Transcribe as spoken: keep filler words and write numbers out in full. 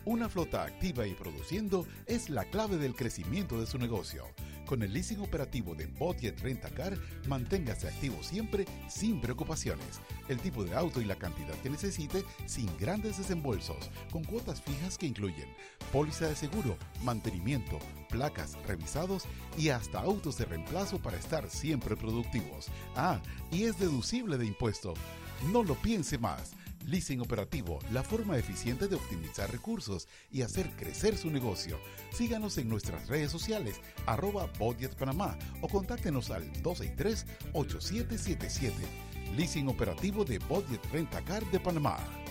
Una flota activa y produciendo es la clave del crecimiento de su negocio. Con el leasing operativo de Budget Rent a Car, manténgase activo siempre sin preocupaciones. El tipo de auto y la cantidad que necesite sin grandes desembolsos, con cuotas fijas que incluyen póliza de seguro, mantenimiento, placas, revisados y hasta autos de reemplazo para estar siempre productivos. Ah, y es deducible de impuesto. No lo piense más. Leasing operativo, la forma eficiente de optimizar recursos y hacer crecer su negocio. Síganos en nuestras redes sociales, arroba Budget Panamá, o contáctenos al dos seis tres, ocho siete siete siete. Leasing operativo de Budget Rent a Car de Panamá.